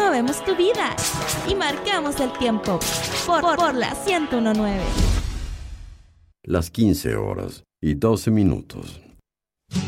movemos tu vida y marcamos el tiempo por la 101.9. Las 15 horas y 12 minutos.